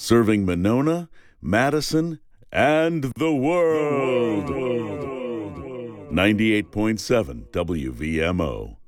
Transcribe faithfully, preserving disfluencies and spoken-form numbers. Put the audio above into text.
serving Monona, Madison, and the world. ninety-eight point seven W V M O.